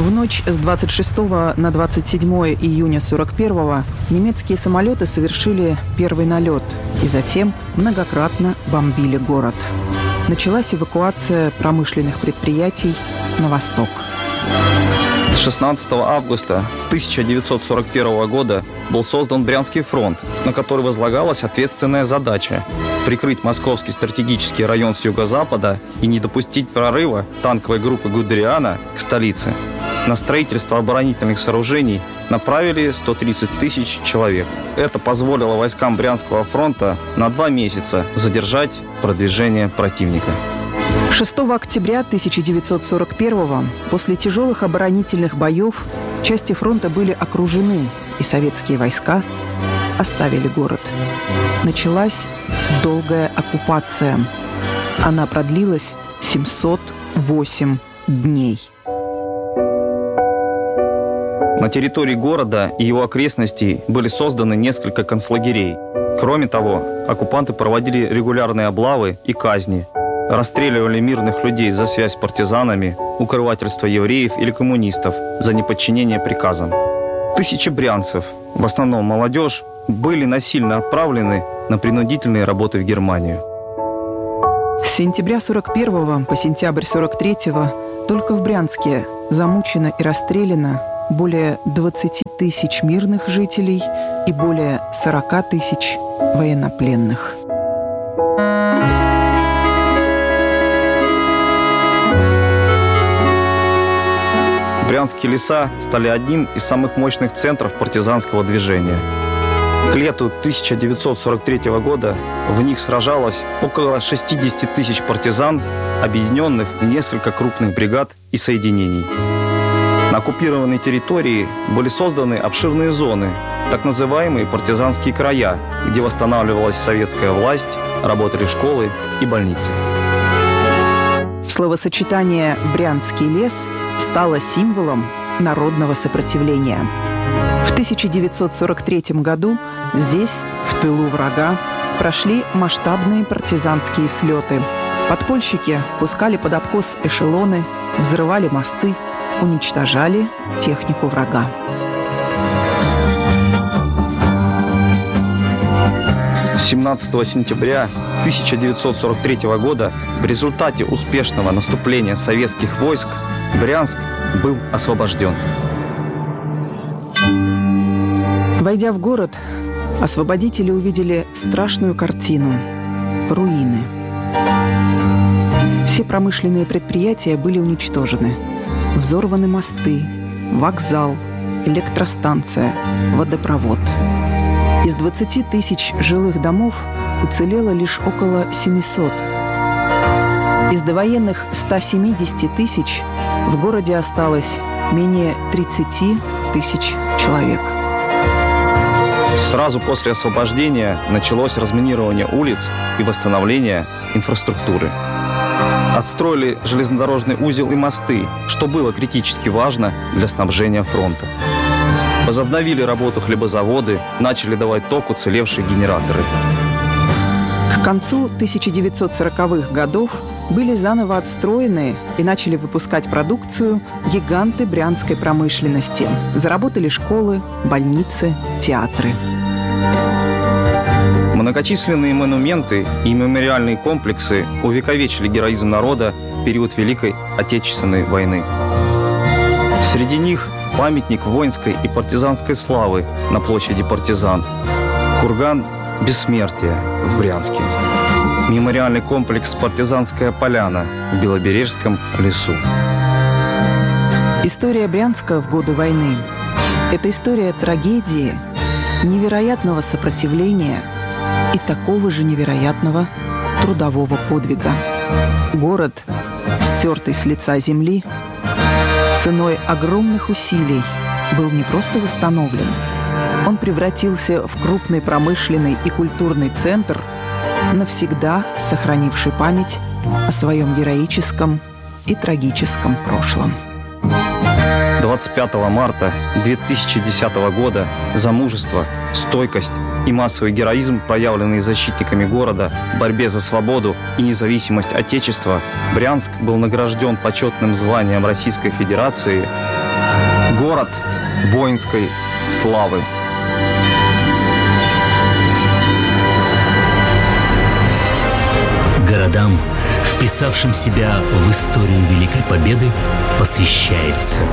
В ночь с 26 на 27 июня 41-го немецкие самолеты совершили первый налет и затем многократно бомбили город. Началась эвакуация промышленных предприятий на восток. С 16 августа 1941 года был создан Брянский фронт, на который возлагалась ответственная задача – прикрыть московский стратегический район с юго-запада и не допустить прорыва танковой группы Гудериана к столице. На строительство оборонительных сооружений направили 130 тысяч человек. Это позволило войскам Брянского фронта на 2 месяца задержать продвижение противника. 6 октября 1941-го после тяжелых оборонительных боев части фронта были окружены, и советские войска оставили город. Началась долгая оккупация. Она продлилась 708 дней. На территории города и его окрестностей были созданы несколько концлагерей. Кроме того, оккупанты проводили регулярные облавы и казни. Расстреливали мирных людей за связь с партизанами, укрывательство евреев или коммунистов за неподчинение приказам. Тысячи брянцев, в основном молодежь, были насильно отправлены на принудительные работы в Германию. С сентября 41 по сентябрь 43 только в Брянске замучено и расстреляно более 20 тысяч мирных жителей и более 40 тысяч военнопленных. Брянские леса стали одним из самых мощных центров партизанского движения. К лету 1943 года в них сражалось около 60 тысяч партизан, объединенных в несколько крупных бригад и соединений. На оккупированной территории были созданы обширные зоны, так называемые партизанские края, где восстанавливалась советская власть, работали школы и больницы. Словосочетание «Брянский лес» стало символом народного сопротивления. В 1943 году здесь, в тылу врага, прошли масштабные партизанские слеты. Подпольщики пускали под откос эшелоны, взрывали мосты, уничтожали технику врага. С 17 сентября 1943 года в результате успешного наступления советских войск Брянск был освобожден. Войдя в город, освободители увидели страшную картину – руины. Все промышленные предприятия были уничтожены. Взорваны мосты, вокзал, электростанция, водопровод. Из 20 тысяч жилых домов уцелело лишь около 700. Из довоенных 170 тысяч в городе осталось менее 30 тысяч человек. Сразу после освобождения началось разминирование улиц и восстановление инфраструктуры. Отстроили железнодорожный узел и мосты, что было критически важно для снабжения фронта. Возобновили работу хлебозаводы, начали давать ток уцелевшие генераторы. К концу 1940-х годов были заново отстроены и начали выпускать продукцию гиганты брянской промышленности. Заработали школы, больницы, театры. Многочисленные монументы и мемориальные комплексы увековечили героизм народа в период Великой Отечественной войны. Среди них памятник воинской и партизанской славы на площади Партизан, курган Бессмертия в Брянске, мемориальный комплекс «Партизанская поляна» в Белобережском лесу. История Брянска в годы войны – это история трагедии, невероятного сопротивления и такого же невероятного трудового подвига. Город, стертый с лица земли, ценой огромных усилий был не просто восстановлен, он превратился в крупный промышленный и культурный центр, навсегда сохранивший память о своем героическом и трагическом прошлом. 25 марта 2010 года за мужество, стойкость и массовый героизм, проявленные защитниками города в борьбе за свободу и независимость Отечества, Брянск был награжден почетным званием Российской Федерации Город воинской славы. Городам, вписавшим себя в историю Великой Победы, посвящается